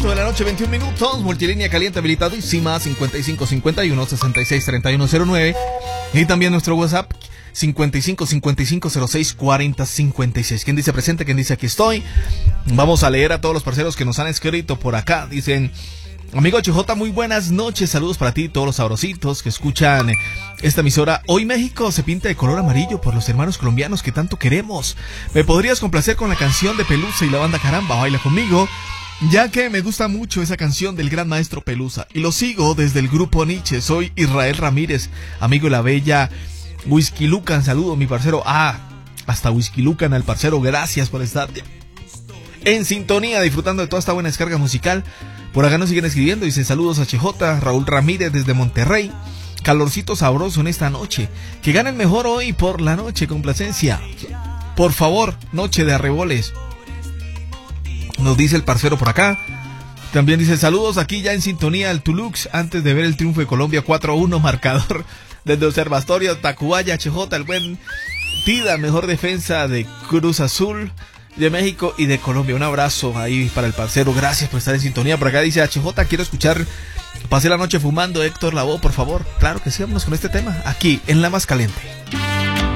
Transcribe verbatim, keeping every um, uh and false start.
De la noche, veintiún minutos, multilínea caliente habilitadísima, cincuenta y cinco cincuenta y uno sesenta y seis treinta y uno cero nueve, y también nuestro WhatsApp cincuenta y cinco cincuenta y cinco cero seis cuarenta cincuenta y seis. ¿Quién dice presente? ¿Quién dice aquí estoy? Vamos a leer a todos los parceros que nos han escrito por acá. Dicen: amigo H J, muy buenas noches, saludos para ti y todos los sabrositos que escuchan esta emisora. Hoy México se pinta de color amarillo por los hermanos colombianos que tanto queremos. ¿Me podrías complacer con la canción de Pelusa y la banda Caramba? Baila conmigo, ya que me gusta mucho esa canción del gran maestro Pelusa y lo sigo desde el grupo Nietzsche. Soy Israel Ramírez, amigo de la bella Whisky Lucan. Saludo mi parcero. Ah, hasta Whisky Lucan al parcero, gracias por estar en sintonía, disfrutando de toda esta buena descarga musical. Por acá nos siguen escribiendo, dicen: saludos a H J, Raúl Ramírez desde Monterrey. Calorcito sabroso en esta noche, que ganen mejor hoy por la noche, complacencia. Por favor, noche de arreboles, nos dice el parcero por acá. También dice: saludos aquí ya en sintonía al Tulux, antes de ver el triunfo de Colombia cuatro a uno, marcador desde Observatorio Tacubaya. H J, el buen Tida, mejor defensa de Cruz Azul, de México y de Colombia. Un abrazo ahí para el parcero, gracias por estar en sintonía. Por acá dice H J: quiero escuchar Pasé la noche fumando, Héctor Lavoe, por favor. Claro que sí, vámonos con este tema aquí en La Más Caliente.